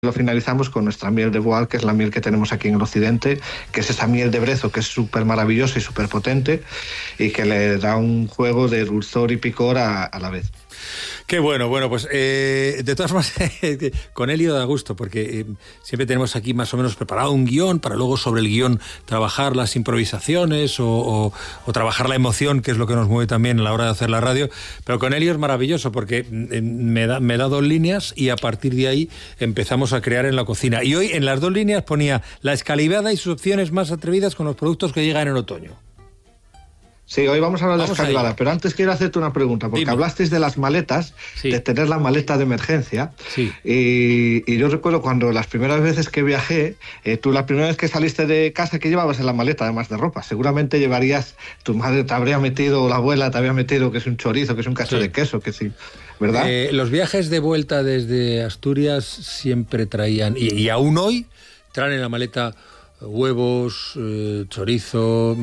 lo finalizamos con nuestra miel de Boal, que es la miel que tenemos aquí en el occidente, que es esa miel de brezo que es súper maravillosa y súper potente y que le da un juego de dulzor y picor a la vez. Qué bueno, pues de todas formas con Elio da gusto porque siempre tenemos aquí más o menos preparado un guión para luego sobre el guión trabajar las improvisaciones o trabajar la emoción, que es lo que nos mueve también a la hora de hacer la radio, pero con Elio es maravilloso porque me da 2 líneas y a partir de ahí empezamos a crear en la cocina. Y hoy en las 2 líneas ponía la escalivada y sus opciones más atrevidas con los productos que llegan en otoño. Sí, hoy vamos a hablar de la escalivada, pero antes quiero hacerte una pregunta, porque hablasteis de las maletas, sí, de tener la maleta de emergencia, sí, y yo recuerdo cuando las primeras veces que viajé, tú la primera vez que saliste de casa, ¿qué llevabas en la maleta además de ropa? Seguramente llevarías, tu madre te habría metido, o la abuela te había metido, que es un chorizo, que es un cacho de queso, que sí, ¿verdad? Los viajes de vuelta desde Asturias siempre traían, y aún hoy, traen en la maleta huevos, chorizo,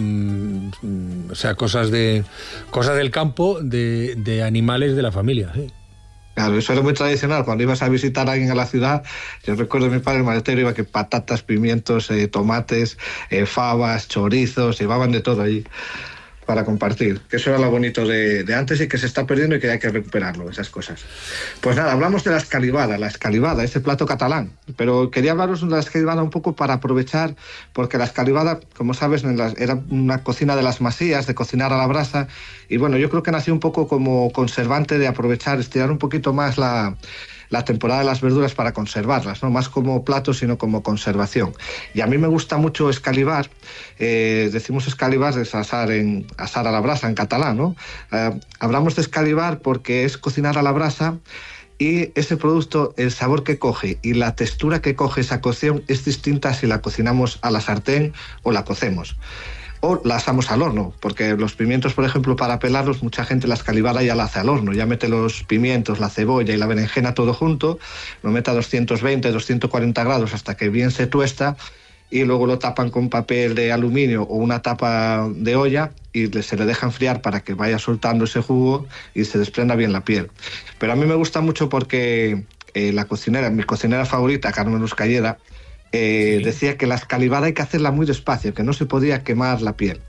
o sea, cosas del campo, de animales de la familia, sí. Claro, eso era muy tradicional. Cuando ibas a visitar a alguien a la ciudad, yo recuerdo a mi padre, el maletero, iba que patatas, pimientos, tomates, fabas, chorizos, llevaban de todo allí para compartir, que eso era lo bonito de antes y que se está perdiendo y que hay que recuperarlo, esas cosas. Pues nada, hablamos de la escalivada, ese plato catalán, pero quería hablaros de la escalivada un poco para aprovechar, porque la escalivada, como sabes, era una cocina de las masías, de cocinar a la brasa, y bueno, yo creo que nació un poco como conservante de aprovechar, estirar un poquito más la temporada de las verduras para conservarlas, no más como plato, sino como conservación. Y a mí me gusta mucho escalivar, decimos escalivar, es asar a la brasa en catalán, ¿no? Hablamos de escalivar porque es cocinar a la brasa y ese producto, el sabor que coge y la textura que coge esa cocción es distinta si la cocinamos a la sartén o la cocemos. O la asamos al horno, porque los pimientos, por ejemplo, para pelarlos, mucha gente la escalivada ya la hace al horno, ya mete los pimientos, la cebolla y la berenjena todo junto, lo mete a 220, 240 grados hasta que bien se tuesta y luego lo tapan con papel de aluminio o una tapa de olla y se le deja enfriar para que vaya soltando ese jugo y se desprenda bien la piel. Pero a mí me gusta mucho porque mi cocinera favorita, Carmen Ruscalleda, sí, decía que la escalivada hay que hacerla muy despacio, que no se podía quemar la piel.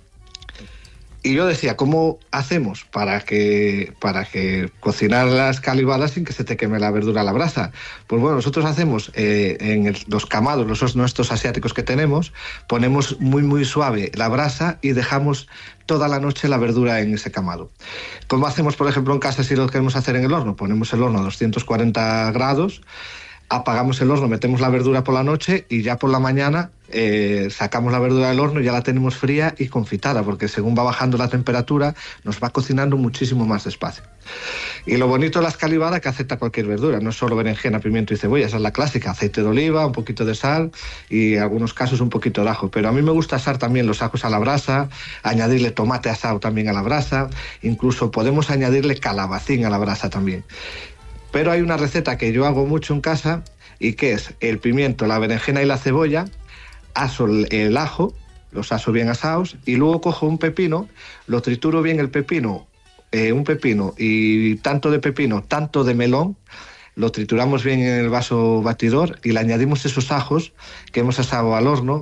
Y yo decía, ¿cómo hacemos para que cocinar la escalivada sin que se te queme la verdura a la brasa? Pues bueno, nosotros hacemos los camados, los nuestros asiáticos que tenemos, ponemos muy muy suave la brasa y dejamos toda la noche la verdura en ese camado. ¿Cómo hacemos, por ejemplo, en casa si lo queremos hacer en el horno? Ponemos el horno a 240 grados, apagamos el horno, metemos la verdura por la noche y ya por la mañana sacamos la verdura del horno y ya la tenemos fría y confitada, porque según va bajando la temperatura nos va cocinando muchísimo más despacio. Y lo bonito de la escalivada es que acepta cualquier verdura, no es solo berenjena, pimiento y cebolla, esa es la clásica, aceite de oliva, un poquito de sal y en algunos casos un poquito de ajo, pero a mí me gusta asar también los ajos a la brasa, añadirle tomate asado también a la brasa, incluso podemos añadirle calabacín a la brasa también. Pero hay una receta que yo hago mucho en casa y que es el pimiento, la berenjena y la cebolla, aso el ajo, los aso bien asados y luego cojo un pepino, lo trituro bien el pepino, un pepino y tanto de pepino, tanto de melón, lo trituramos bien en el vaso batidor y le añadimos esos ajos que hemos asado al horno,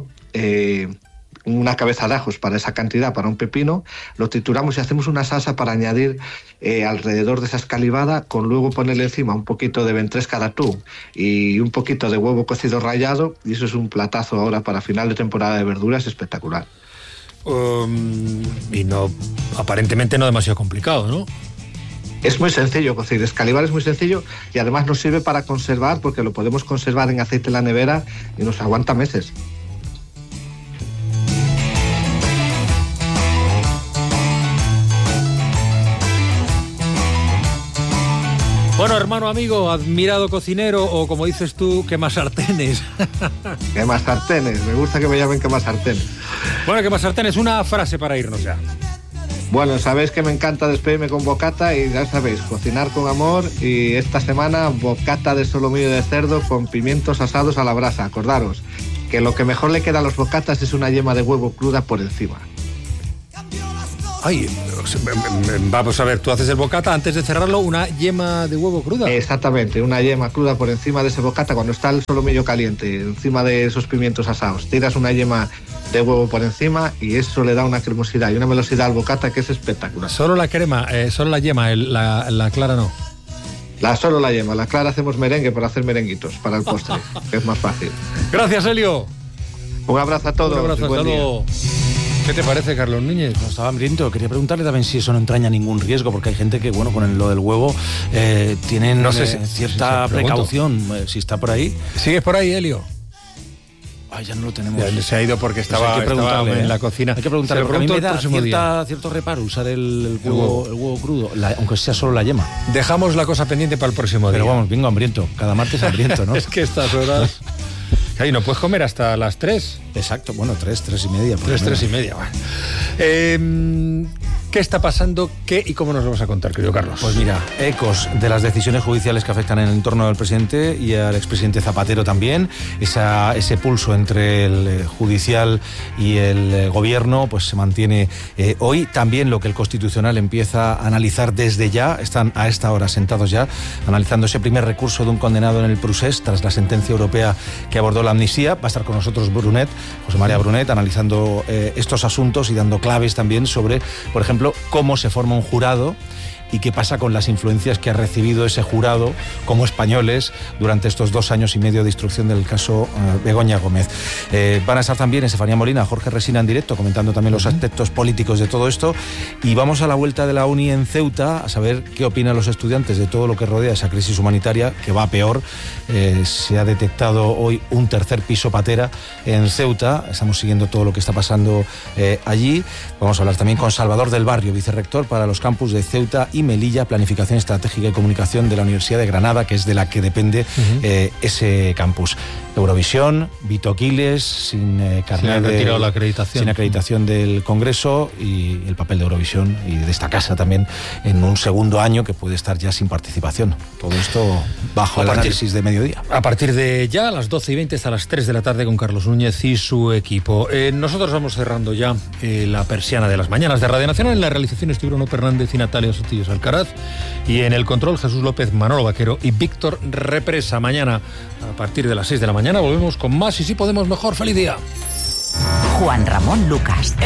una cabeza de ajos para esa cantidad, para un pepino, lo trituramos y hacemos una salsa para añadir alrededor de esa escalivada, con luego ponerle encima un poquito de ventresca de atún y un poquito de huevo cocido rallado, y eso es un platazo ahora para final de temporada de verduras espectacular. Y no, aparentemente no demasiado complicado, ¿no? Es muy sencillo cocinar, escalivar es muy sencillo y además nos sirve para conservar, porque lo podemos conservar en aceite en la nevera y nos aguanta meses. Bueno, hermano, amigo, admirado cocinero, o como dices tú, quemasartenes. Quemasartenes, me gusta que me llamen quemasartenes. Bueno, quemasartenes, una frase para irnos ya. Bueno, sabéis que me encanta despedirme con bocata y ya sabéis, cocinar con amor, y esta semana bocata de solomillo de cerdo con pimientos asados a la brasa. Acordaros que lo que mejor le queda a los bocatas es una yema de huevo cruda por encima. Ay, Vamos a ver, tú haces el bocata, antes de cerrarlo, una yema de huevo cruda. Exactamente, una yema cruda por encima de ese bocata cuando está el solomillo caliente, encima de esos pimientos asados. Tiras una yema de huevo por encima y eso le da una cremosidad y una velocidad al bocata que es espectacular. Solo la crema, solo la yema, la clara no. Solo la yema, la clara hacemos merengue para hacer merenguitos, para el postre, que es más fácil. Gracias, Elio. Un abrazo a todos. Un abrazo, hasta luego. ¿Qué te parece, Carlos Núñez? No, estaba hambriento. Quería preguntarle también si eso no entraña ningún riesgo, porque hay gente que, bueno, con lo del huevo tienen cierta precaución. Si está por ahí. ¿Sigues por ahí, Elio? Ay, ya no lo tenemos. Ya se ha ido porque estaba en la cocina. Hay que preguntarle, porque a mí me da cierto reparo usar el huevo crudo, aunque sea solo la yema. Dejamos la cosa pendiente para el próximo día. Pero vamos, vengo hambriento. Cada martes hambriento, ¿no? Es que estas horas... Ahí no puedes comer hasta las 3. Exacto, bueno, 3:30. 3:30. Bueno. ¿Qué está pasando? ¿Qué y cómo nos lo vas a contar, querido Carlos? Pues mira, ecos de las decisiones judiciales que afectan en el entorno del presidente y al expresidente Zapatero también. Ese pulso entre el judicial y el gobierno pues se mantiene hoy. También lo que el Constitucional empieza a analizar desde ya. Están a esta hora sentados ya analizando ese primer recurso de un condenado en el procés tras la sentencia europea que abordó la amnistía. Va a estar con nosotros José María Brunet, analizando estos asuntos y dando claves también sobre, por ejemplo, cómo se forma un jurado y qué pasa con las influencias que ha recibido ese jurado como españoles durante estos 2 años y medio de instrucción del caso Begoña Gómez. Van a estar también Estefanía Molina, Jorge Resina en directo, comentando también los aspectos políticos de todo esto. Y vamos a la vuelta de la uni en Ceuta a saber qué opinan los estudiantes de todo lo que rodea esa crisis humanitaria, que va peor. Se ha detectado hoy un tercer piso patera en Ceuta. Estamos siguiendo todo lo que está pasando allí. Vamos a hablar también con Salvador del Barrio, vicerrector para los campus de Ceuta y Melilla, Planificación Estratégica y Comunicación de la Universidad de Granada, que es de la que depende ese campus. Eurovisión, Vito Quiles, sin acreditación del Congreso, y el papel de Eurovisión y de esta casa también en un segundo año que puede estar ya sin participación. Todo esto bajo el análisis de mediodía. A partir de ya, a las 12:20 hasta las 3 de la tarde con Carlos Núñez y su equipo. Nosotros vamos cerrando ya la persiana de las mañanas de Radio Nacional. En la realización estuvieron Bruno Fernández y Natalia Sotillos Alcaraz, y en el control Jesús López, Manolo Vaquero y Víctor Represa. Mañana a partir de las 6 de la mañana volvemos con más y si podemos mejor. ¡Feliz día! Juan Ramón Lucas.